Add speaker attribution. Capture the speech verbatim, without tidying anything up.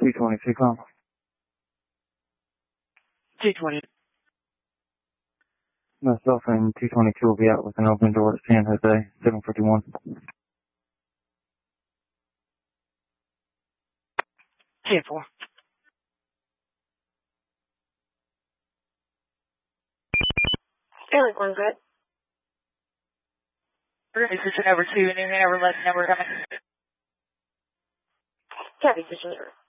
Speaker 1: two twenty-two, come.
Speaker 2: two twenty.
Speaker 1: Myself and two twenty-two will be out with an open door at San Jose, seven fifty-one.
Speaker 2: ten four.
Speaker 3: Airline one, good.
Speaker 2: Is this number two, new number, less number coming?
Speaker 3: Copy, Station Zero.